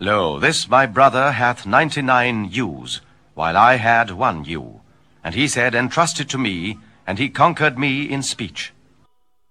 Lo, this my brother hath 99 ewes, while I had 1 ewe. And he said, Entrust it to me, and he conquered me in speech.